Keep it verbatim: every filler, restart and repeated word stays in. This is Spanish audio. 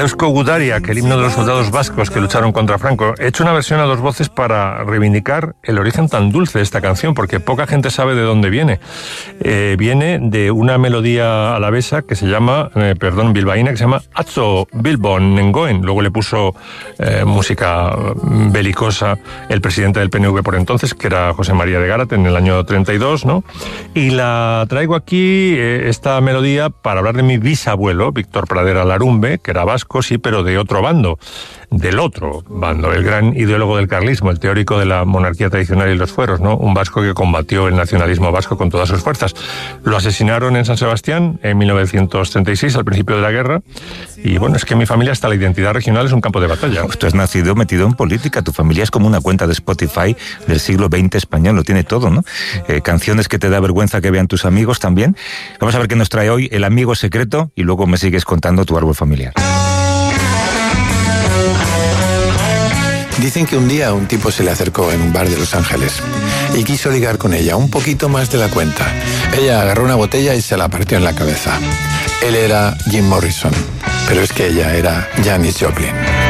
Eusko Gudariak, el himno de los soldados vascos que lucharon contra Franco. He hecho una versión a dos voces para reivindicar el origen tan dulce de esta canción, porque poca gente sabe de dónde viene. Eh, viene de una melodía alavesa que se llama, eh, perdón, bilbaína, que se llama Atzo Bilbon Nengoen. Luego le puso eh, música belicosa el presidente del P N V por entonces, que era José María de Gárate, en el año treinta y dos, ¿no? Y la traigo aquí, eh, esta melodía, para hablar de mi bisabuelo, Víctor Pradera Larumbe, que era vasco, sí, pero de otro bando, del otro bando, el gran ideólogo del carlismo, el teórico de la monarquía tradicional y los fueros, ¿no? Un vasco que combatió el nacionalismo vasco con todas sus fuerzas. Lo asesinaron en San Sebastián en mil novecientos treinta y seis, al principio de la guerra, y bueno, es que en mi familia hasta la identidad regional es un campo de batalla. Pues tú has nacido metido en política, tu familia es como una cuenta de Spotify del siglo veinte español, lo tiene todo, ¿no? Eh, canciones que te da vergüenza que vean tus amigos también. Vamos a ver qué nos trae hoy el amigo secreto y luego me sigues contando tu árbol familiar. Dicen que un día un tipo se le acercó en un bar de Los Ángeles y quiso ligar con ella un poquito más de la cuenta. Ella agarró una botella y se la partió en la cabeza. Él era Jim Morrison, pero es que ella era Janis Joplin.